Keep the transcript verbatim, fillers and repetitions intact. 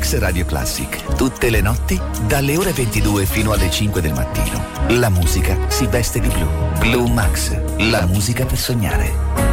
Max Radio Classic. Tutte le notti, dalle ore ventidue fino alle cinque del mattino. La musica si veste di blu. Blue Max, la musica per sognare.